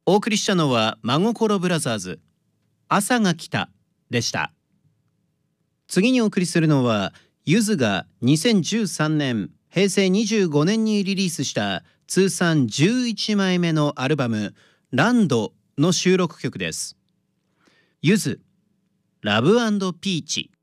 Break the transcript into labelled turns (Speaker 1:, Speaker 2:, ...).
Speaker 1: お送りしたのは真心ブラザーズ朝が来たでした。次にお送りするのはゆずが2013年平成25年にリリースした通算11枚目のアルバムランドの収録曲です。ゆずラブ&ピーチ。